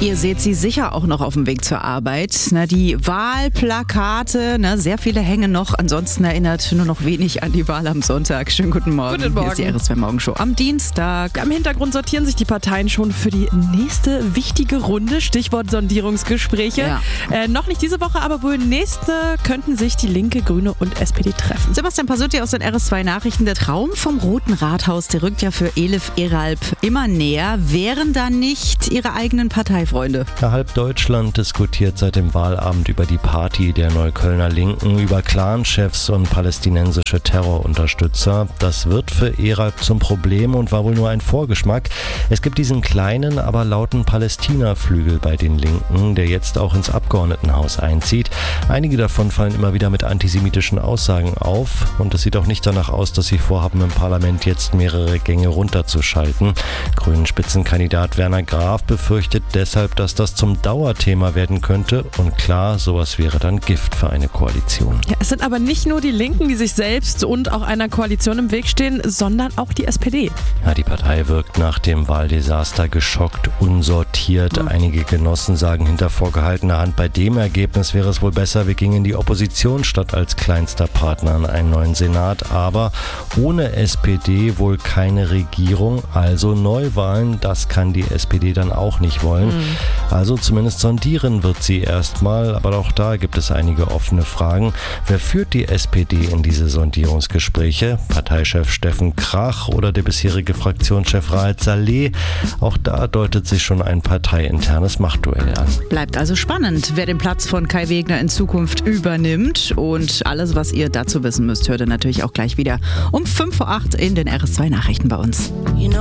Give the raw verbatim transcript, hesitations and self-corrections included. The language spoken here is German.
Ihr seht sie sicher auch noch auf dem Weg zur Arbeit. Na, die Wahlplakate, na, sehr viele hängen noch. Ansonsten erinnert nur noch wenig an die Wahl am Sonntag. Schönen guten Morgen. Guten Morgen. Hier ist die R S zwei Morgenshow am Dienstag. Am Hintergrund sortieren sich die Parteien schon für die nächste wichtige Runde. Stichwort Sondierungsgespräche. Ja. Äh, noch nicht diese Woche, aber wohl nächste könnten sich die Linke, Grüne und S P D treffen. Sebastian Pasutti aus den R S zwei Nachrichten. Der Traum vom Roten Rathaus, der rückt ja für Elif Eralp immer näher. Wären da nicht ihre eigenen Parteifreunde? Ja, halb Deutschland diskutiert seit dem Wahlabend über die Party der Neuköllner Linken, über Clanchefs und palästinensische Terrorunterstützer. Das wird für Eralp zum Problem und war wohl nur ein Vorgeschmack. Es gibt diesen kleinen, aber lauten Palästina-Flügel bei den Linken, der jetzt auch ins Abgeordnetenhaus einzieht. Einige davon fallen immer wieder mit antisemitischen Aussagen auf und es sieht auch nicht danach aus, dass sie vorhaben, im Parlament jetzt mehrere Gänge runterzuschalten. Grünen-Spitzenkandidat Werner Graf befürchtet deshalb, dass das zum Dauerthema werden könnte. Und klar, sowas wäre dann Gift für eine Koalition. Ja, es sind aber nicht nur die Linken, die sich selbst und auch einer Koalition im Weg stehen, sondern auch die S P D. Ja, die Partei wirkt nach dem Wahldesaster geschockt, unsortiert. Mhm. Einige Genossen sagen hinter vorgehaltener Hand, bei dem Ergebnis wäre es wohl besser, wir gingen in die Opposition statt als kleinster Partner in einen neuen Senat. Aber ohne S P D wohl keine Regierung, also Neuwahlen, das kann die S P D dann auch nicht wollen. Mhm. Also zumindest sondieren wird sie erstmal, aber auch da gibt es einige offene Fragen. Wer führt die S P D in diese Sondierungsgespräche? Parteichef Steffen Krach oder der bisherige Fraktionschef Raed Saleh? Auch da deutet sich schon ein parteiinternes Machtduell an. Bleibt also spannend, wer den Platz von Kai Wegner in Zukunft übernimmt. Und alles, was ihr dazu wissen müsst, hört ihr natürlich auch gleich wieder um fünf vor acht in den R S zwei Nachrichten bei uns. You know